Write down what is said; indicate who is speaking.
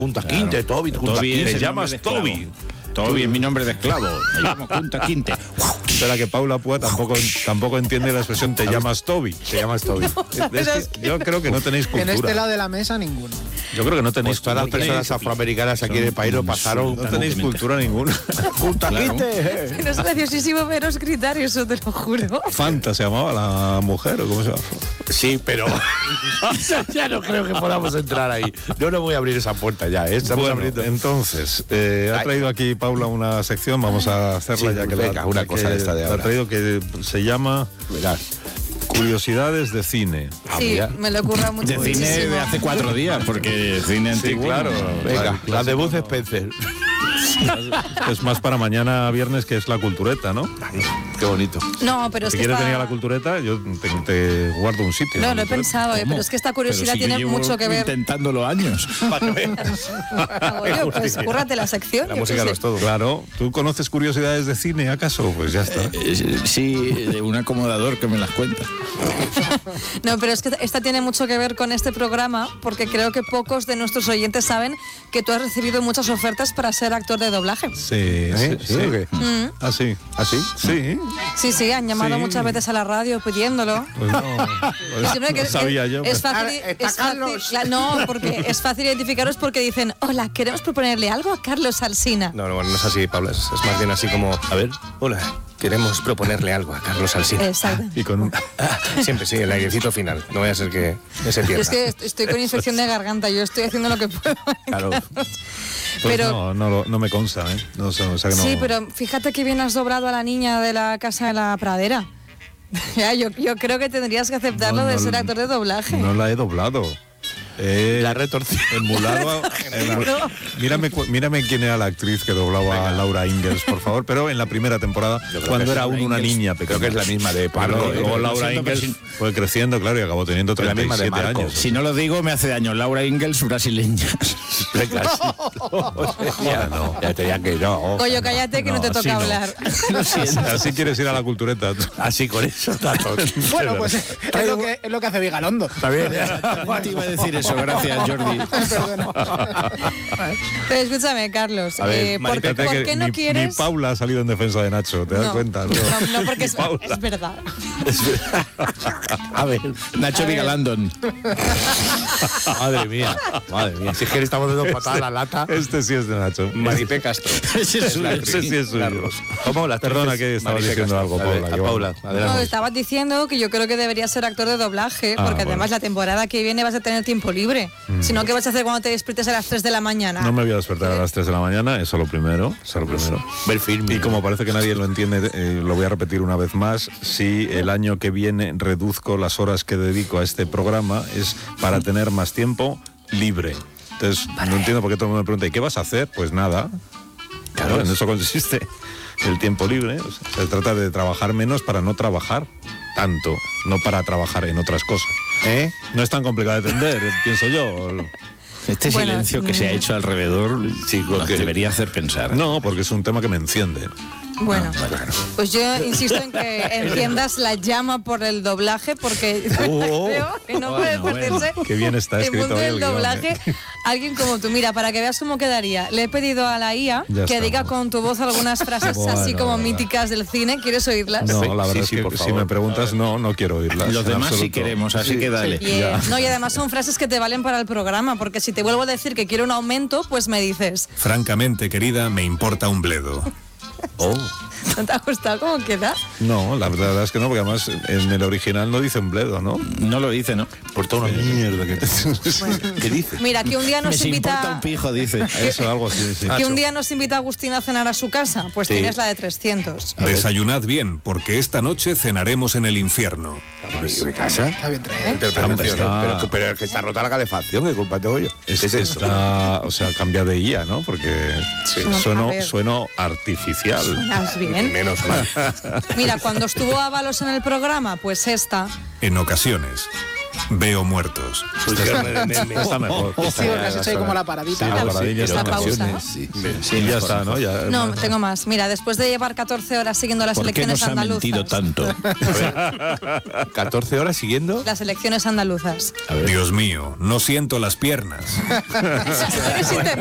Speaker 1: Punta Quinte, Toby.
Speaker 2: Te llamas Toby. Toby es mi nombre de esclavo. Me llamo Punta Quinte.
Speaker 3: Espera, que Paula Púa tampoco entiende la expresión te llamas Toby.
Speaker 1: Te llamas Toby.
Speaker 3: Yo creo que no tenéis cultura.
Speaker 4: En este lado de la mesa ninguno.
Speaker 3: Yo creo que no tenéis
Speaker 1: todas las personas afroamericanas aquí en el país lo pasaron.
Speaker 3: No tenéis cultura ninguna.
Speaker 1: Punta Quinte.
Speaker 5: Pero es graciosísimo veros gritar eso, te lo juro.
Speaker 3: Fanta se llamaba la mujer, ¿o cómo se llama?
Speaker 1: Sí, pero ya no creo que podamos entrar ahí. Yo no voy a abrir esa puerta ya. Estamos abriendo.
Speaker 3: Entonces, ha traído aquí Paula una sección, vamos a hacerla ya que
Speaker 1: venga, una cosa de esta de ahora.
Speaker 3: Ha traído que se llama Curiosidades de cine.
Speaker 5: Sí, me lo ocurra mucho.
Speaker 2: De cine de hace 4 días, porque cine antiguo.
Speaker 3: Sí, claro.
Speaker 1: Venga, la de Bud Spencer.
Speaker 3: Es más para mañana viernes, que es la cultureta, ¿no?
Speaker 1: Ay, qué bonito.
Speaker 5: No, pero es
Speaker 3: Si
Speaker 5: que
Speaker 3: quieres
Speaker 5: esta...
Speaker 3: venir a la cultureta, yo te guardo un sitio.
Speaker 5: No, lo he pensado, pero es que esta curiosidad tiene mucho que ver.
Speaker 2: Intentándolo años.
Speaker 5: Oye, pues cúrrate la sección.
Speaker 1: La música lo es todo.
Speaker 3: Claro. ¿Tú conoces curiosidades de cine, acaso? Pues ya está.
Speaker 2: Sí, de un acomodador que me las cuenta.
Speaker 5: No, pero es que esta tiene mucho que ver con este programa, porque creo que pocos de nuestros oyentes saben que tú has recibido muchas ofertas para ser actor de doblaje.
Speaker 3: Sí.
Speaker 1: ¿Sí o qué?
Speaker 3: ¿Ah, sí?
Speaker 1: ¿Ah, sí?
Speaker 3: Sí.
Speaker 5: Sí, han llamado muchas veces a la radio pidiéndolo.
Speaker 3: Pues no.
Speaker 5: Y siempre que
Speaker 3: sabía yo.
Speaker 5: Es fácil, no, porque es fácil identificaros porque dicen, hola, queremos proponerle algo a Carlos Alsina.
Speaker 6: No, no es así, Paula, es más bien así como, a ver, hola, queremos proponerle algo a Carlos Alsina.
Speaker 5: Exacto.
Speaker 3: Y con un...
Speaker 6: Siempre, sí, el airecito final, no vaya a ser que se pierda.
Speaker 5: Es que estoy con infección de garganta, yo estoy haciendo lo que puedo.
Speaker 3: Claro. Pues
Speaker 5: pero
Speaker 3: no me consta, ¿eh? No sé, o sea que no...
Speaker 5: Sí, pero fíjate que bien has doblado a la niña de la casa de la pradera. Ya, yo creo que tendrías que aceptarlo de ser actor de doblaje.
Speaker 3: No la he doblado.
Speaker 1: La retorcida.
Speaker 3: Emulado. Mírame quién era la actriz que doblaba a Laura Ingalls, por favor, pero en la primera temporada, cuando era aún una niña pequeña.
Speaker 1: Creo que es la misma de Pablo.
Speaker 3: Luego Laura Ingalls fue creciendo, claro, y acabó teniendo 37 años.
Speaker 2: Si no lo digo, me hace daño. Laura Ingalls, brasileña.
Speaker 1: Ya te digan que no.
Speaker 5: Coño, cállate que no te toca hablar.
Speaker 3: Así quieres ir a la cultureta.
Speaker 1: Así con eso, datos.
Speaker 4: Bueno, pues es lo que hace Vigalondo.
Speaker 1: Está bien.
Speaker 2: Te iba a decir eso, gracias, Jordi.
Speaker 5: Pero escúchame, Carlos,
Speaker 3: A ver,
Speaker 5: ¿por qué no quieres...?
Speaker 3: Ni Paula ha salido en defensa de Nacho, ¿te das cuenta?
Speaker 5: No, porque es verdad.
Speaker 1: A ver,
Speaker 2: Nacho Vigalandon.
Speaker 1: Madre mía. Si es que le estamos dando patada a la lata.
Speaker 3: Este sí es de Nacho.
Speaker 6: Maripé Castro.
Speaker 3: Ese sí es suyo. Perdona que estabas diciendo algo, Paula.
Speaker 5: No, estabas diciendo que yo creo que deberías ser actor de doblaje, porque además la temporada que viene vas a tener tiempo libre. Si no, ¿qué vas a hacer cuando te despiertes a las 3 de la mañana?
Speaker 3: No me voy a despertar a las 3 de la mañana, eso lo primero.
Speaker 1: Ver film.
Speaker 3: Y como parece que nadie lo entiende, lo voy a repetir una vez más. Si el año que viene reduzco las horas que dedico a este programa, es para tener más tiempo libre. Entonces, no entiendo por qué todo el mundo me pregunta, ¿y qué vas a hacer? Pues nada. Claro, en eso consiste el tiempo libre. O sea, se trata de trabajar menos para no trabajar tanto, no para trabajar en otras cosas. No es tan complicado de entender, pienso yo.
Speaker 2: Este silencio que se ha hecho alrededor nos debería hacer pensar.
Speaker 3: No, porque es un tema que me enciende.
Speaker 5: Bueno, pues yo insisto en que enciendas la llama por el doblaje, porque creo que no puede perderse
Speaker 3: qué bien está
Speaker 5: el
Speaker 3: escrito
Speaker 5: mundo
Speaker 3: hoy
Speaker 5: del
Speaker 3: el guión,
Speaker 5: doblaje. Alguien como tú, mira, para que veas cómo quedaría, le he pedido a la IA que diga con tu voz algunas frases así como míticas del cine. ¿Quieres oírlas?
Speaker 3: No, la verdad es que si me preguntas, no quiero oírlas.
Speaker 2: Los demás sí queremos, así que dale.
Speaker 5: No, y además son frases que te valen para el programa, porque si te vuelvo a decir que quiero un aumento, pues me dices.
Speaker 7: Francamente, querida, me importa un bledo.
Speaker 5: ¿No te ha gustado cómo queda?
Speaker 3: No, la verdad es que no, porque además en el original no dice un bledo, ¿no?
Speaker 2: No lo dice, ¿no?
Speaker 1: Por toda una mierda que... ¿Qué dice?
Speaker 5: Mira, que un día nos
Speaker 2: importa un pijo, dice.
Speaker 3: Eso, algo así, sí.
Speaker 5: Que un día nos invita Agustín a cenar a su casa, pues tienes la de 300.
Speaker 7: Desayunad bien, porque esta noche cenaremos en el infierno.
Speaker 1: ¿Mi casa?
Speaker 4: Está bien traído.
Speaker 1: Pero es que está rota la calefacción, ¿qué culpa tengo yo?
Speaker 3: Es eso. O sea, cambia de IA, ¿no? Porque sueno artificial.
Speaker 5: ¿Suenas bien?
Speaker 1: Menos mal.
Speaker 5: Mira, cuando estuvo Ábalos en el programa, pues esta.
Speaker 7: En ocasiones. veo muertos.
Speaker 3: Está mejor.
Speaker 4: Sí, porque has hecho ahí como la paradita.
Speaker 3: Sí, la paradilla
Speaker 5: Esta
Speaker 3: está
Speaker 5: pausa.
Speaker 1: Sí.
Speaker 3: Sí, ya está, ¿no? Ya,
Speaker 5: No, tengo más. Mira, después de llevar 14 horas siguiendo las
Speaker 2: ¿Por qué
Speaker 5: elecciones
Speaker 2: nos ha
Speaker 5: andaluzas.
Speaker 2: mentido tanto?
Speaker 1: 14 horas siguiendo.
Speaker 5: Las elecciones andaluzas.
Speaker 7: Dios mío, no siento las piernas.
Speaker 5: Sigues